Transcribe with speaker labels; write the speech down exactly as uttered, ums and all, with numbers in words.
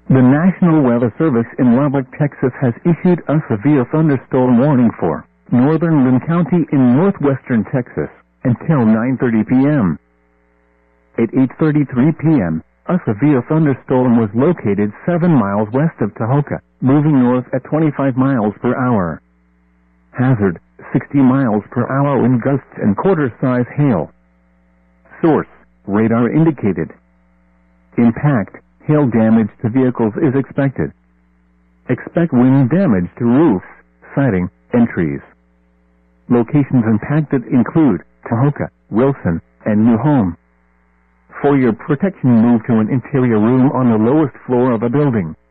Speaker 1: The National Weather Service in Lubbock, Texas has issued a severe thunderstorm warning for northern Lynn County in northwestern Texas until nine thirty p m At eight thirty-three p m, a severe thunderstorm was located seven miles west of Tahoka, moving north at twenty-five miles per hour. Hazard, sixty miles per hour wind gusts and quarter-size hail. Source, radar indicated. Impact, hail damage to vehicles is expected. Expect wind damage to roofs, siding, and trees. Locations impacted include Tahoka, Wilson, and New Home. For your protection, move to an interior room on the lowest floor of a building.